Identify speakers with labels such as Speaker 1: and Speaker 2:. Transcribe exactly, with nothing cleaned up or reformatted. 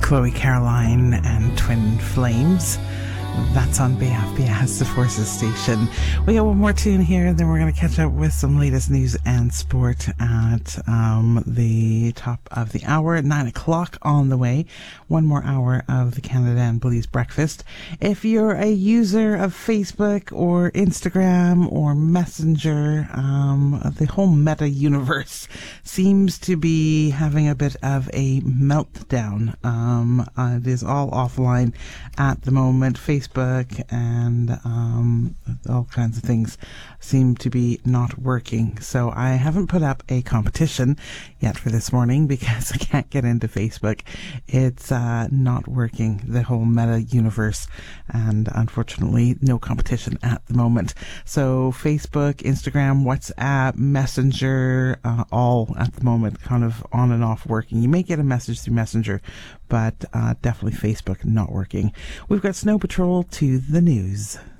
Speaker 1: Chloe Caroline and Twin Flames. That's on B F B S, the Forces station. We got one more tune here, then we're going to catch up with some latest news and sport at um, the top of the hour at nine o'clock on the way. One more hour of the Canada and Belize breakfast. If you're a user of Facebook or Instagram or Messenger, um, the whole meta universe seems to be having a bit of a meltdown. Um, uh, it is all offline at the moment. Facebook and um, all kinds of things seem to be not working. So I haven't put up a competition yet for this morning because I can't get into Facebook. It's uh, not working, the whole meta universe, and unfortunately no competition at the moment. So Facebook, Instagram, WhatsApp, Messenger, uh, all at the moment kind of on and off working. You may get a message through Messenger, but uh, definitely Facebook not working. We've got Snow Patrol to the news.